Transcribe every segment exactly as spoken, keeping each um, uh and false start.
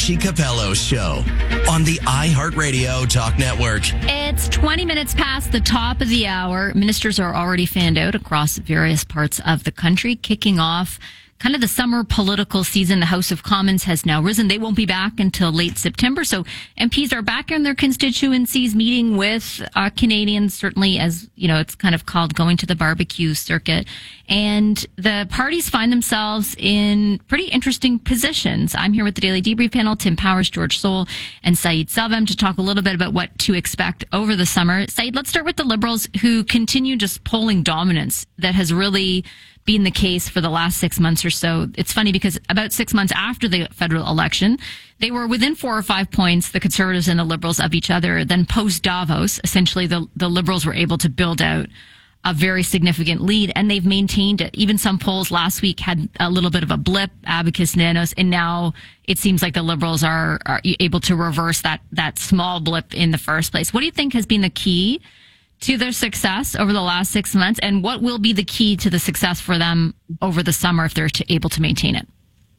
Chi Capello Show on the iHeartRadio Talk Network. It's twenty minutes past the top of the hour. Ministers are already fanned out across various parts of the country, kicking off kind of the summer political season. The House of Commons has now risen. They won't be back until late September. So M Ps are back in their constituencies, meeting with uh, Canadians, certainly, as you know, it's kind of called going to the barbecue circuit. And the parties find themselves in pretty interesting positions. I'm here with the Daily Debrief panel, Tim Powers, George Soul, and Saeed Selvam to talk a little bit about what to expect over the summer. Saeed, let's start with the Liberals, who continue just polling dominance that has really been the case for the last six months or so. It's funny because about six months after the federal election, they were within four or five points, the Conservatives and the Liberals, of each other. Then post Davos, essentially the, the Liberals were able to build out a very significant lead, and they've maintained it. Even some polls last week had a little bit of a blip, Abacus, Nanos, and now it seems like the Liberals are, are able to reverse that, that small blip in the first place. What do you think has been the key to their success over the last six months, and what will be the key to the success for them over the summer if they're to, able to maintain it?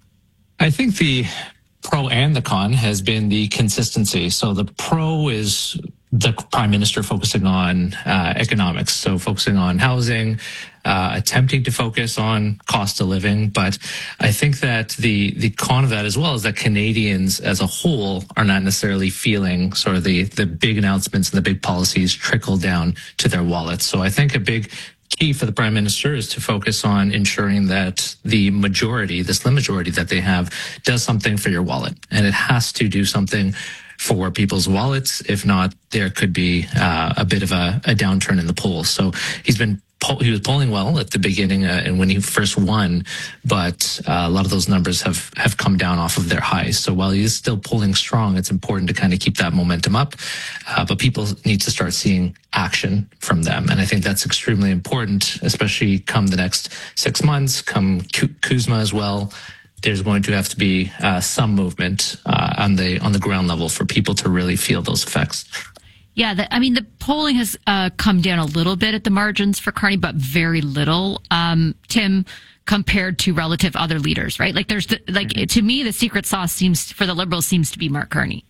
I think the pro and the con has been the consistency. So the pro is the prime minister focusing on uh, economics, so focusing on housing, uh, attempting to focus on cost of living. But I think that the the con of that as well is that Canadians as a whole are not necessarily feeling sort of the, the big announcements and the big policies trickle down to their wallets. So I think a big key for the prime minister is to focus on ensuring that the majority, the slim majority that they have, does something for your wallet. And it has to do something for people's wallets. If not, there could be uh, a bit of a, a downturn in the polls. So he's been he was polling well at the beginning uh, and when he first won, but uh, a lot of those numbers have, have come down off of their highs. So while he is still polling strong, it's important to kind of keep that momentum up. Uh, but people need to start seeing action from them. And I think that's extremely important, especially come the next six months, come Kuzma as well. There's going to have to be uh, some movement uh, on the on the ground level for people to really feel those effects. Yeah, the, I mean, the polling has uh, come down a little bit at the margins for Carney, but very little, um, Tim, compared to relative other leaders, right? Like, there's the, like mm-hmm. to me, the secret sauce seems for the Liberals seems to be Mark Carney.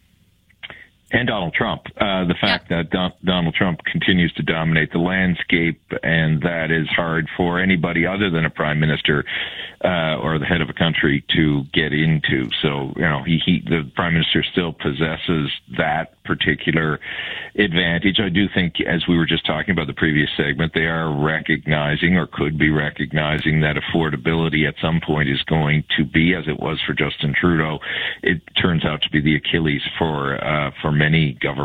And Donald Trump. Uh, the fact yeah. that Don- Donald Trump continues to dominate the landscape, and that is hard for anybody other than a prime minister uh, or the head of a country to get into. So, you know, he, he the prime minister still possesses that particular advantage. I do think, as we were just talking about the previous segment, they are recognizing or could be recognizing that affordability at some point is going to be, as it was for Justin Trudeau, it turns out to be the Achilles for uh, for many governments.